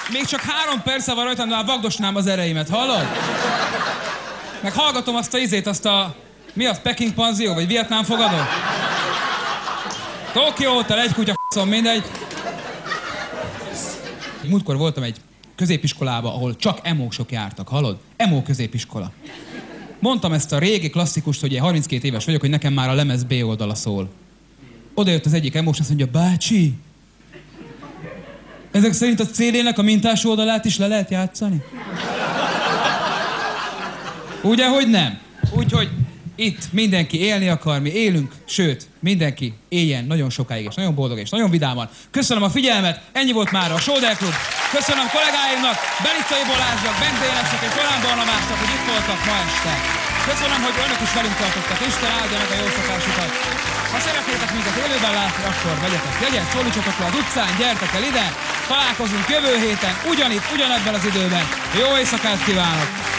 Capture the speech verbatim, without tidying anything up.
még csak három perce van rajtam, de már vagdosnám az ereimet, hallod? Meg hallgatom azt a izét, azt a... Mi az? Peking panzió? Vagy Vietnám fogadó? Tokió Hotel, egy kutya f***szom, mindegy. Múltkor voltam egy középiskolába, ahol csak emósok jártak, hallod? Emó középiskola. Mondtam ezt a régi klasszikust, hogy én harminckét éves vagyok, hogy nekem már a lemez B oldala szól. Oda jött az egyik emós, azt mondja, bácsi, ezek szerint a cé dé-nek a mintás oldalát is le lehet játszani? Ugye, hogy nem? Úgyhogy itt mindenki élni akar, mi élünk, sőt, mindenki éljen nagyon sokáig, és nagyon boldog, és nagyon vidáman. Köszönöm a figyelmet, ennyi volt már a Sóder Klub. Köszönöm kollégáimnak, Belicai Balázsnak, Bence Énesnek és Olán Barnabásnak, hogy itt voltak ma este. Köszönöm, hogy önök is velünk tartottak. Isten áldja meg a jó szokásukat. Ha szeretnétek minket élőben látni, akkor vegyetek jegyet, szólítsatok le az utcán, gyertek el ide. Találkozunk jövő héten, ugyanitt, ugyanebben az időben. Jó éjszakát kívánok!